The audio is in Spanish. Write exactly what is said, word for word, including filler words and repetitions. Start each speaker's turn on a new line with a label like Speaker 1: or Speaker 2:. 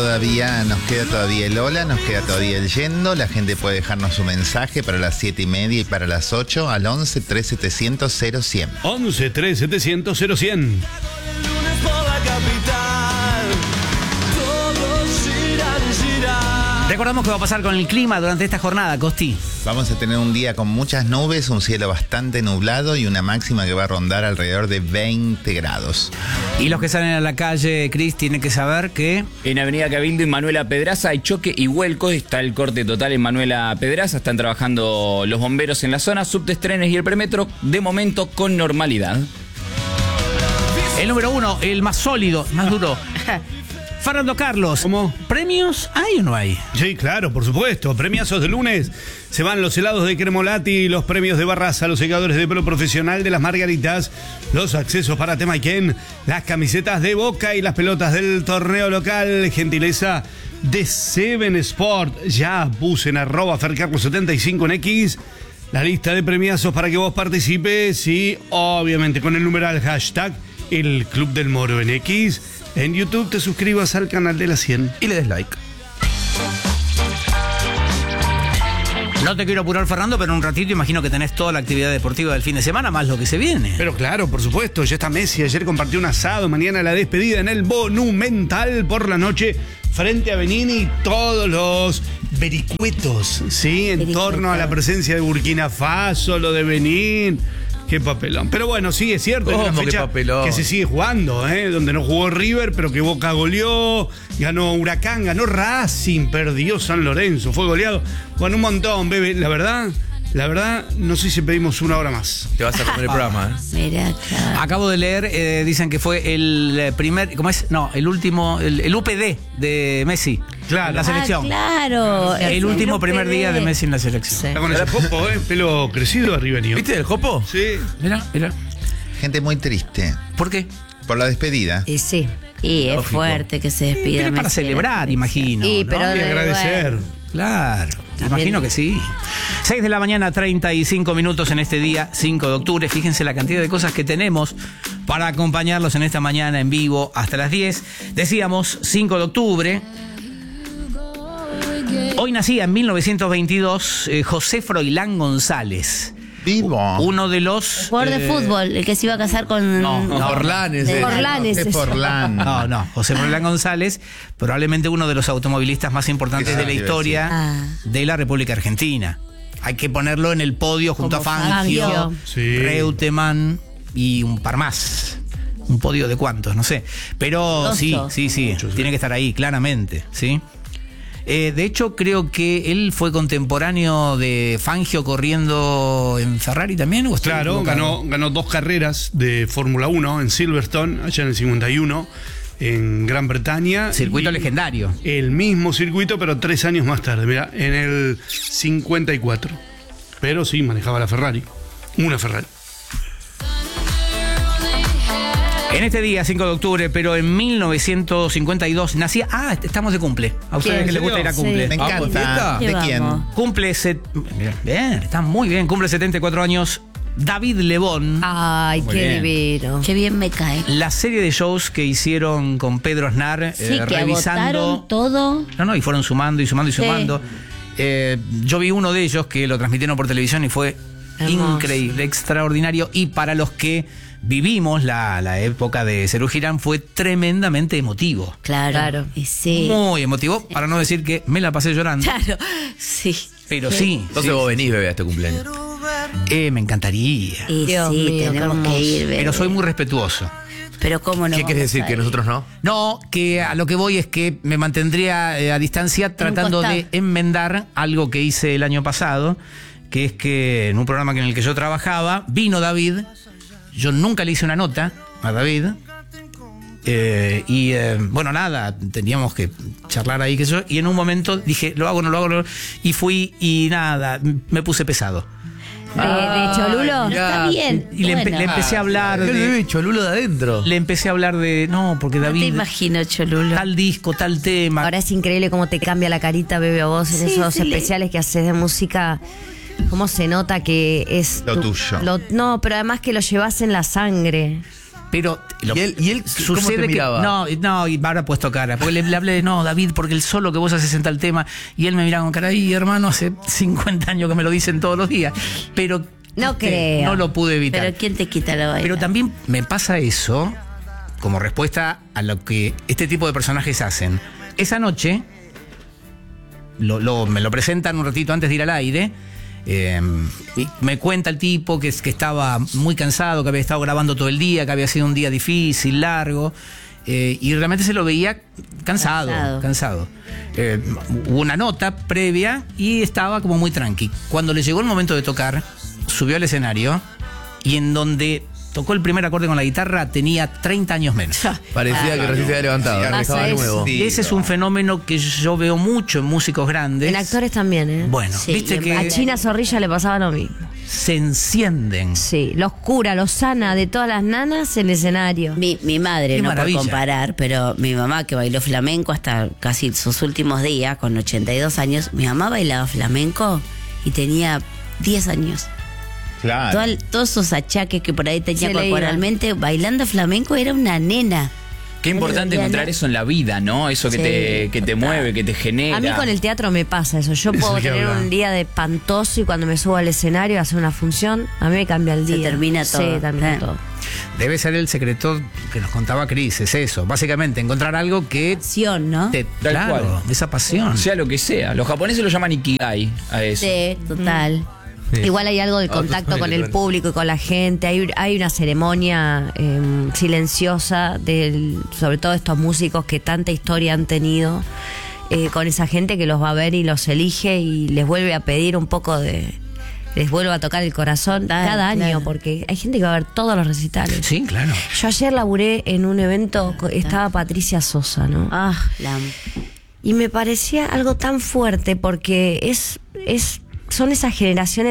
Speaker 1: Todavía nos queda todavía el hola, nos queda todavía el yendo. La gente puede dejarnos su mensaje para las siete y media y para las ocho al once tres setecientos cero cien.
Speaker 2: once tres setecientos cero cien.
Speaker 3: Recordamos qué va a pasar con el clima durante esta jornada, Costi.
Speaker 1: Vamos a tener un día con muchas nubes, un cielo bastante nublado y una máxima que va a rondar alrededor de veinte grados.
Speaker 3: Y los que salen a la calle, Cris, tienen que saber que...
Speaker 4: En Avenida Cabildo y Manuela Pedraza hay choque y vuelco. Está el corte total en Manuela Pedraza. Están trabajando los bomberos en la zona, subtes, trenes y el premetro, de momento con normalidad.
Speaker 3: El número uno, el más sólido, más duro. Fernando Carlos.
Speaker 2: ¿Cómo?
Speaker 3: ¿Premios hay o no hay?
Speaker 2: Sí, claro, por supuesto. Premiazos de lunes. Se van los helados de Cremolati, los premios de Barraza, los secadores de pelo profesional de las Margaritas, los accesos para Temayquén, las camisetas de Boca y las pelotas del torneo local. Gentileza de Seven Sport. Ya puse en arroba fercarlos setenta y cinco en X la lista de premiazos para que vos participes y obviamente con el numeral hashtag el Club del Moro en X. En YouTube te suscribas al canal de la cien y le des like.
Speaker 3: No te quiero apurar, Fernando, pero en un ratito imagino que tenés toda la actividad deportiva del fin de semana, más lo que se viene.
Speaker 2: Pero claro, por supuesto, ya está Messi. Ayer compartió un asado, mañana la despedida en el Monumental por la noche frente a Benín y todos los vericuetos, ¿sí? En
Speaker 5: Vericuetos.
Speaker 2: torno a la presencia de Burkina Faso, lo de Benín. Qué papelón. Pero bueno, sí, es cierto. Es una
Speaker 6: ¿Cómo qué
Speaker 2: fecha
Speaker 6: papelón?
Speaker 2: que se sigue jugando, ¿eh? Donde no jugó River, pero que Boca goleó, ganó Huracán, ganó Racing, perdió San Lorenzo, fue goleado. Bueno, un montón, bebé. La verdad, la verdad, no sé si pedimos una hora más.
Speaker 6: Te vas a comer el programa, ¿eh?
Speaker 5: Mirá acá.
Speaker 3: Acabo de leer, eh, dicen que fue el primer, ¿cómo es? No, el último, el, el U P D de Messi.
Speaker 2: Claro.
Speaker 3: En la selección.
Speaker 5: Ah, claro.
Speaker 3: El último primer día de Messi en la selección.
Speaker 5: Sí.
Speaker 2: Está con el popo, ¿eh? Pelo crecido arriba, niño.
Speaker 6: ¿Viste el Jopo?
Speaker 2: Sí.
Speaker 3: Mira, mira.
Speaker 1: Gente muy triste
Speaker 3: ¿Por qué?
Speaker 1: por la despedida.
Speaker 5: Y sí. Y es
Speaker 6: Lógico.
Speaker 5: fuerte que se despida.
Speaker 3: Pero es para
Speaker 5: Messi.
Speaker 3: celebrar, imagino.
Speaker 5: Y,
Speaker 3: ¿no?
Speaker 5: pero
Speaker 2: Y
Speaker 5: de-
Speaker 2: agradecer.
Speaker 5: bueno.
Speaker 3: Claro, imagino que sí. seis de la mañana, treinta y cinco minutos en este día, cinco de octubre. Fíjense la cantidad de cosas que tenemos para acompañarlos en esta mañana en vivo hasta las diez. Decíamos, cinco de octubre. Hoy nacía en mil novecientos veintidós eh, José Froilán González.
Speaker 1: Vivo.
Speaker 3: Uno de los...
Speaker 5: Jugador de
Speaker 3: eh,
Speaker 5: fútbol, el que se iba a casar con...
Speaker 3: No, no,
Speaker 6: Forlán ese.
Speaker 5: de Forlán
Speaker 1: Es
Speaker 5: ese.
Speaker 1: Forlán.
Speaker 3: No, no, José Froilán González, probablemente uno de los automovilistas más importantes
Speaker 1: Qué
Speaker 3: de la
Speaker 1: sabe,
Speaker 3: historia
Speaker 5: Ah.
Speaker 3: de la República Argentina. Hay que ponerlo en el podio junto
Speaker 5: Como
Speaker 3: a Fangio,
Speaker 5: Fangio.
Speaker 2: Sí.
Speaker 3: Reutemann y un par más. Un podio de cuántos, no sé. Pero
Speaker 5: Grosso.
Speaker 3: sí, sí, sí, tiene que estar ahí, claramente, ¿sí? Eh, de hecho, creo que él fue contemporáneo de Fangio corriendo en Ferrari también. ¿o estoy
Speaker 2: Claro,
Speaker 3: equivocado?
Speaker 2: ganó, ganó dos carreras de Fórmula uno en Silverstone, allá en el cincuenta y uno, en Gran Bretaña.
Speaker 3: Circuito
Speaker 2: Y
Speaker 3: legendario.
Speaker 2: El mismo circuito, pero tres años más tarde, mira, en el cincuenta y cuatro. Pero sí, manejaba la Ferrari. Una Ferrari.
Speaker 3: En este día, cinco de octubre, pero en mil novecientos cincuenta y dos, nacía... Ah, estamos de cumple. A ustedes
Speaker 5: ¿Quién?
Speaker 3: que les gusta ir a
Speaker 5: Sí.
Speaker 3: cumple.
Speaker 1: Me
Speaker 6: Vamos,
Speaker 1: encanta.
Speaker 5: fiesta.
Speaker 1: ¿De quién?
Speaker 5: Vamos.
Speaker 3: Cumple... Set... Bien, está muy bien. Cumple setenta y cuatro años David Lebón.
Speaker 5: Ay,
Speaker 3: Muy
Speaker 5: qué
Speaker 3: bien.
Speaker 5: divino. Qué bien me cae.
Speaker 3: La serie de shows que hicieron con Pedro Aznar,
Speaker 5: Sí,
Speaker 3: eh,
Speaker 5: que
Speaker 3: revisando...
Speaker 5: agotaron todo.
Speaker 3: No, no, y fueron sumando y sumando y
Speaker 5: Sí.
Speaker 3: sumando. Eh, yo vi uno de ellos que lo transmitieron por televisión y fue
Speaker 5: Hermoso.
Speaker 3: increíble, extraordinario. Y para los que vivimos la, la época de Serú Girán fue tremendamente emotivo.
Speaker 5: Claro. Claro. Y sí.
Speaker 3: Muy emotivo, para no decir que me la pasé llorando.
Speaker 5: Claro. Sí.
Speaker 3: Pero sí,
Speaker 6: Entonces
Speaker 3: sí.
Speaker 6: vos venís, bebé, a este cumpleaños.
Speaker 3: Eh, me encantaría.
Speaker 5: Y
Speaker 7: Dios
Speaker 5: sí,
Speaker 7: mío,
Speaker 5: tenemos
Speaker 7: qué
Speaker 5: que ir. bebé.
Speaker 3: Pero soy muy respetuoso.
Speaker 5: Pero cómo no.
Speaker 6: ¿Qué quieres
Speaker 5: vamos
Speaker 6: decir?
Speaker 5: a
Speaker 6: ¿Que
Speaker 5: ir?
Speaker 6: nosotros no?
Speaker 3: No, que a lo que voy es que me mantendría eh, a distancia tratando de
Speaker 5: costado.
Speaker 3: enmendar algo que hice el año pasado, que es que en un programa en el que yo trabajaba, vino David, yo nunca le hice una nota a David, eh, y eh, bueno, nada, teníamos que charlar ahí, que yo, y en un momento dije, lo hago, no lo hago, no lo hago, y fui y nada, me puse pesado.
Speaker 5: ¿De, de Cholulo?
Speaker 6: mirá.
Speaker 5: Está bien.
Speaker 3: Y le, empe-
Speaker 5: bueno.
Speaker 3: le empecé a hablar
Speaker 6: ¿Qué
Speaker 3: de...
Speaker 6: bebé Cholulo de adentro?
Speaker 3: Le empecé a hablar de... No, porque
Speaker 5: No te
Speaker 3: David...
Speaker 5: imagino, Cholulo.
Speaker 3: Tal disco, tal tema.
Speaker 7: Ahora es increíble cómo te cambia la carita, bebé, a vos en
Speaker 5: Sí,
Speaker 7: esos
Speaker 5: sí, le-
Speaker 7: especiales que haces de música. Cómo se nota que es
Speaker 1: Lo tuyo.
Speaker 7: lo- no, pero además que lo llevas en la sangre.
Speaker 3: Pero lo-
Speaker 6: ¿Y él- y él cómo te
Speaker 3: sucede que
Speaker 6: miraba?
Speaker 3: no, no, y ahora ha puesto cara, porque le, le hablé de no, David, porque el solo que vos haces en tal tema, y él me miraba con cara, y hermano, hace cincuenta años que me lo dicen todos los días, pero
Speaker 7: No
Speaker 3: este,
Speaker 7: creo.
Speaker 3: no lo pude evitar.
Speaker 5: Pero ¿quién te quita la vaina?
Speaker 3: Pero también me pasa eso como respuesta a lo que este tipo de personajes hacen. Esa noche, lo, lo- me lo presentan un ratito antes de ir al aire. eh, y me cuenta el tipo que, es- que estaba muy cansado, que había estado grabando todo el día, que había sido un día difícil, largo. eh, y realmente se lo veía cansado,
Speaker 5: Cansado.
Speaker 3: cansado. Eh, hubo una nota previa y estaba como muy tranqui. Cuando le llegó el momento de tocar, subió al escenario y en donde tocó el primer acorde con la guitarra tenía treinta años menos.
Speaker 6: Parecía que recién se había levantado.
Speaker 1: Sí,
Speaker 6: estaba
Speaker 7: pasa
Speaker 6: de
Speaker 7: eso.
Speaker 6: nuevo.
Speaker 1: Sí.
Speaker 3: Ese es un fenómeno que yo veo mucho en músicos grandes.
Speaker 7: En actores también, ¿eh?
Speaker 3: Bueno,
Speaker 5: Sí,
Speaker 3: viste
Speaker 5: y en
Speaker 3: que
Speaker 7: A China Zorrilla le pasaba lo mismo.
Speaker 3: se encienden.
Speaker 7: Sí, los cura, los sana de todas las nanas en el escenario.
Speaker 5: Mi, mi madre,
Speaker 3: Qué
Speaker 5: no
Speaker 3: maravilla.
Speaker 5: por comparar, pero mi mamá que bailó flamenco hasta casi sus últimos días, con ochenta y dos años, mi mamá bailaba flamenco y tenía diez años.
Speaker 1: Claro.
Speaker 5: Todo el- todos esos achaques que por ahí tenía
Speaker 7: Se le
Speaker 5: corporalmente, bailando flamenco era una nena.
Speaker 4: Qué importante
Speaker 5: Diana.
Speaker 4: encontrar eso en la vida, ¿no? Eso que
Speaker 5: Sí,
Speaker 4: te, que te
Speaker 5: total.
Speaker 4: mueve, que te genera.
Speaker 7: A mí con el teatro me pasa eso. Yo puedo
Speaker 3: que
Speaker 7: tener
Speaker 3: habla.
Speaker 7: un día de espantoso y cuando me subo al escenario a hacer una función, a mí me cambia el
Speaker 5: Se
Speaker 7: día.
Speaker 5: termina todo.
Speaker 7: Sí, termina
Speaker 5: Eh.
Speaker 7: todo.
Speaker 3: Debe ser el secreto que nos contaba Cris, es eso. Básicamente, encontrar algo que
Speaker 5: Pasión, ¿no?
Speaker 3: te.
Speaker 4: Tal
Speaker 3: Claro,
Speaker 4: cual.
Speaker 3: esa pasión.
Speaker 4: Sea lo que sea. Los japoneses lo llaman ikigai a eso.
Speaker 5: Sí, total.
Speaker 6: Sí.
Speaker 7: Igual hay algo de
Speaker 6: Ah,
Speaker 7: contacto
Speaker 6: pues,
Speaker 7: con
Speaker 6: bueno.
Speaker 7: el público y con la gente. Hay, hay una ceremonia eh, silenciosa, del, sobre todo estos músicos que tanta historia han tenido, eh, con esa gente que los va a ver y los elige y les vuelve a pedir un poco de... Les vuelve a tocar el corazón
Speaker 5: Total,
Speaker 7: cada año,
Speaker 5: claro.
Speaker 7: porque hay gente que va a ver todos los recitales.
Speaker 3: Sí, claro.
Speaker 7: Yo ayer laburé en un evento, co- estaba Patricia Sosa, ¿no?
Speaker 5: Ah, la
Speaker 7: Y me parecía algo tan fuerte porque es, es, son esas generaciones